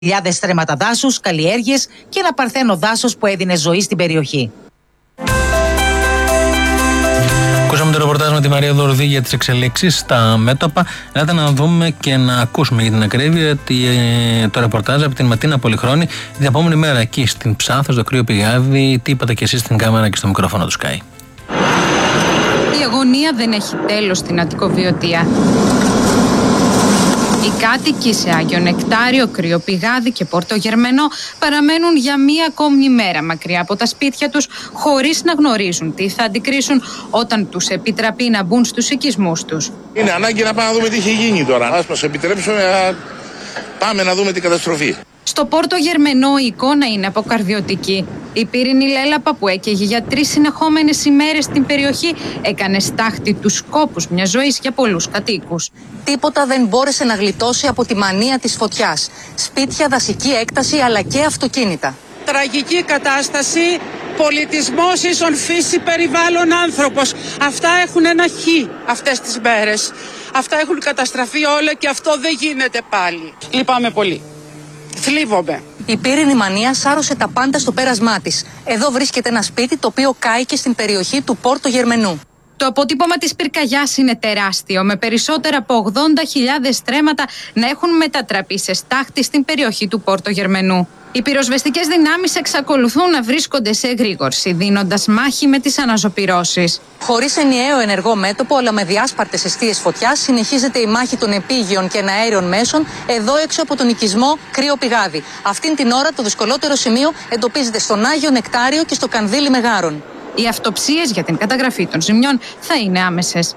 χιλιάδες στρέμματα δάσους, καλλιέργειες και ένα παρθένο δάσος που έδινε ζωή στην περιοχή. Ακούσαμε το ρεπορτάζ με τη Μαρία Δορδή για τις εξελίξεις στα μέτωπα. Ελάτε να δούμε και να ακούσουμε για την ακρίβεια το ρεπορτάζ από την Ματίνα Πολυχρόνη την επόμενη μέρα εκεί στην Ψάθο, στο κρύο πηγάδι. Τι είπατε κι εσείς στην κάμερα και στο μικρόφωνο του Sky. Η αγωνία δεν έχει τέλος στην Αττικό Βιωτία. Οι κάτοικοι σε Άγιο Νεκτάριο, Κρύο Πηγάδι και Πόρτο Γερμενό παραμένουν για μία ακόμη μέρα μακριά από τα σπίτια τους, χωρίς να γνωρίζουν τι θα αντικρίσουν όταν τους επιτραπεί να μπουν στους οικισμούς τους. Είναι ανάγκη να πάμε να δούμε τι έχει γίνει τώρα. Ας μας επιτρέψουν να πάμε να δούμε την καταστροφή. Στο Πόρτο Γερμενό η εικόνα είναι αποκαρδιωτική. Η πύρινη λέλαπα που έκαιγε για 3 συνεχόμενες ημέρες στην περιοχή έκανε στάχτη τους κόπους μιας ζωής για πολλούς κατοίκους. Τίποτα δεν μπόρεσε να γλιτώσει από τη μανία της φωτιάς. Σπίτια, δασική έκταση αλλά και αυτοκίνητα. Τραγική κατάσταση, πολιτισμός ίσον φύση, περιβάλλον άνθρωπος. Αυτά έχουν ένα χ αυτές τις μέρες. Αυτά έχουν καταστραφεί όλα και αυτό δεν γίνεται πάλι. Λυπάμαι πολύ. Θλίβομαι. Η πύρινη μανία σάρωσε τα πάντα στο πέρασμά της. Εδώ βρίσκεται ένα σπίτι το οποίο κάηκε στην περιοχή του Πόρτο Γερμενού. Το αποτύπωμα της πυρκαγιάς είναι τεράστιο, με περισσότερα από 80.000 στρέμματα να έχουν μετατραπεί σε στάχτη στην περιοχή του Πόρτο Γερμενού. Οι πυροσβεστικές δυνάμεις εξακολουθούν να βρίσκονται σε εγρήγορση, δίνοντας μάχη με τις αναζωπυρώσεις. Χωρίς ενιαίο ενεργό μέτωπο, αλλά με διάσπαρτες εστίες φωτιάς, συνεχίζεται η μάχη των επίγειων και εναέριων μέσων εδώ έξω από τον οικισμό Κρύο Πηγάδι. Αυτήν την ώρα το δυσκολότερο σημείο εντοπίζεται στον Άγιο Νεκτάριο και στο Κανδύλι Μεγάρων. Οι αυτοψίες για την καταγραφή των ζημιών θα είναι άμεσες.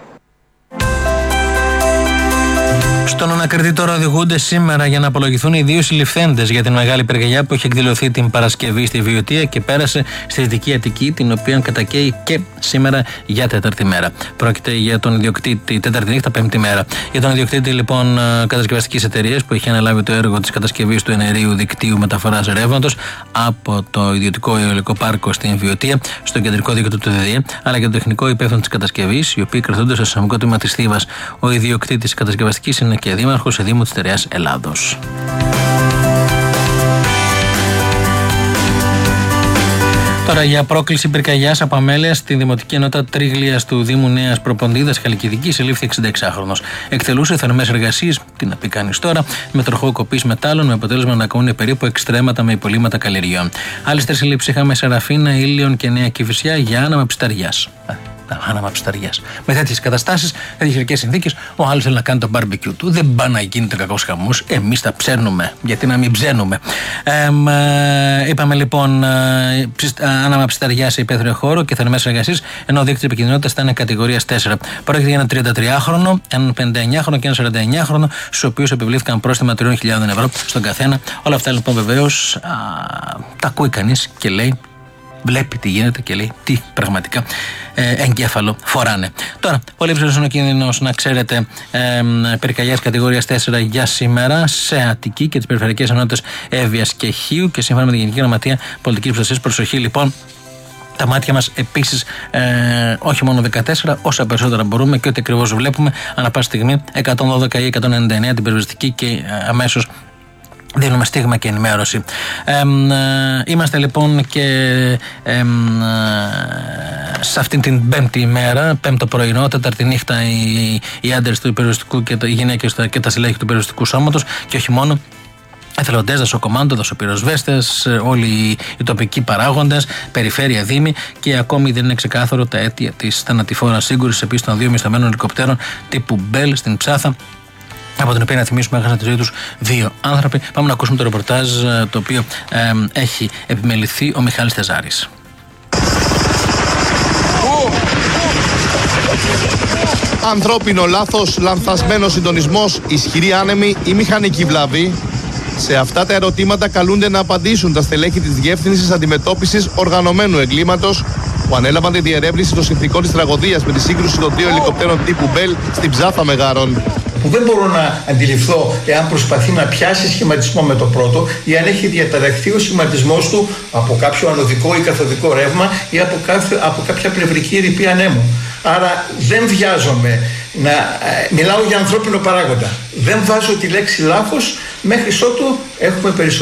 Στον Ανακριτή τώρα οδηγούνται σήμερα για να απολογηθούν οι 2 συλληφθέντες για την μεγάλη πυρκαγιά που είχε εκδηλωθεί την Παρασκευή στη Βιωτία και πέρασε στη Δυτική Αττική, την οποία κατακαίει και σήμερα για 4η μέρα. Πρόκειται για τον ιδιοκτήτη, 4η νύχτα, 5η μέρα. Για τον ιδιοκτήτη λοιπόν κατασκευαστικής εταιρείας που είχε αναλάβει το έργο της κατασκευής του εναερίου δικτύου μεταφοράς ρεύματος από το ιδιωτικό αιωλικό πάρκο στην Βιωτία στο κεντρικό δίκτυο του ΔΔΕ, αλλά και το τεχνικό υπεύθυνο της κατασκευής, οι οποίοι κρατούνται στο αστυνομικό τμήμα της Θήβας. Ο ιδιοκτήτης κατασκευαστικής είναι και δήμαρχος Δήμου της Στερεάς Ελλάδος. Τώρα για πρόκληση πυρκαγιάς από αμέλεια στη Δημοτική Ενότητα Τρίγλιας του Δήμου Νέας Προποντίδας Χαλκιδική συλλήφθη 66χρονος. Εκτελούσε θερμές εργασίες, τι να πει κανείς τώρα, με τροχό κοπής μετάλλων, με αποτέλεσμα να καούν περίπου 6 στρέμματα με υπολείμματα καλλιεργειών. Άλλες 3 συλλήψεις είχαμε Σεραφίνα, Ήλιον και Νέα Κηφισιά για άναμα ψταριάς. Άναμα ψταριάς. Με τέτοιες καταστάσεις, τέτοιες χειρικές συνθήκες, ο άλλος θέλει να κάνει το μπάρμπεκιου του. Δεν πάει να γίνεται κακός χαμός. Εμείς τα ψέρνουμε. Γιατί να μην ψένουμε. Είπαμε λοιπόν άναμα ψταριάς σε υπαίθριο χώρο και θερμές εργασίες, ενώ ο δείκτης επικινδυνότητας θα είναι κατηγορίας 4. Πρόκειται για έναν 33χρονο, έναν 59χρονο και έναν 49χρονο, στους οποίους επιβλήθηκαν πρόστιμα 3.000 ευρώ στον καθένα. Όλα αυτά λοιπόν βεβαίως τα ακούει κανείς και λέει. Βλέπει τι γίνεται και λέει τι πραγματικά εγκέφαλο φοράνε. Τώρα, πολύ ψηλός είναι ο κίνδυνος να ξέρετε πυρκαγιάς κατηγορίας 4 για σήμερα σε Αττική και τις περιφερειακές ενότητες Εύβοιας και Χίου και σύμφωνα με την Γενική Γραμματεία Πολιτικής Προστασίας. Προσοχή λοιπόν. Τα μάτια μας επίσης όχι μόνο 14, όσα περισσότερα μπορούμε και ό,τι ακριβώς βλέπουμε ανά πάση στιγμή 112 ή 199 την περιοριστική και αμέσως δίνουμε στίγμα και ενημέρωση. Είμαστε λοιπόν και σε αυτήν την πέμπτη ημέρα, πέμπτο πρωινό, τέταρτη νύχτα οι άντρες του περιοριστικού και οι γυναίκες και τα στελέχη του περιοριστικού σώματος και όχι μόνο. Εθελοντές, δασοκομάντο, δασοπυροσβέστες, όλοι οι τοπικοί παράγοντες, περιφέρεια, δήμοι και ακόμη δεν είναι ξεκάθαρο τα αίτια της θανατηφόρας σύγκρουσης επίσης των 2 μισθωμένων ελικοπτέρων τύπου Μπέλ στην Ψάθα, από την οποία να θυμίσουμε έχασαν τη ζωή τους 2 άνθρωποι. Πάμε να ακούσουμε το ρεπορτάζ το οποίο έχει επιμεληθεί ο Μιχάλης Θεζάρης. Ανθρώπινο λάθος, λανθασμένος συντονισμός, ισχυρή άνεμη ή μηχανική βλάβη. Σε αυτά τα ερωτήματα καλούνται να απαντήσουν τα στελέχη της Διεύθυνσης Αντιμετώπισης Οργανωμένου Εγκλήματος που ανέλαβαν τη διερεύνηση των συνθηκών της τραγωδίας με τη σύγκρουση των 2 ελικοπτέρων τύπου Μπέλ στην Ψάθα Μεγάρων. Που δεν μπορώ να αντιληφθώ εάν προσπαθεί να πιάσει σχηματισμό με το πρώτο ή αν έχει διαταραχθεί ο σχηματισμός του από κάποιο ανωδικό ή καθοδικό ρεύμα ή από κάποια πλευρική ρηπή ανέμου. Άρα δεν βιάζομαι να μιλάω για ανθρώπινο παράγοντα. Δεν βάζω τη λέξη λάθος μέχρι ότου έχουμε περισσότερο